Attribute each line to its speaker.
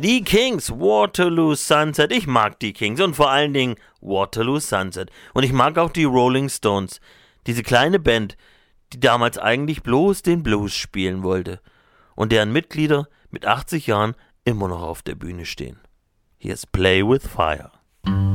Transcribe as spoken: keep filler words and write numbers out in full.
Speaker 1: Die Kings, Waterloo Sunset. Ich mag die Kings und vor allen Dingen Waterloo Sunset. Und ich mag auch die Rolling Stones. Diese kleine Band, die damals eigentlich bloß den Blues spielen wollte. Und deren Mitglieder mit achtzig Jahren immer noch auf der Bühne stehen. Hier ist Play with Fire.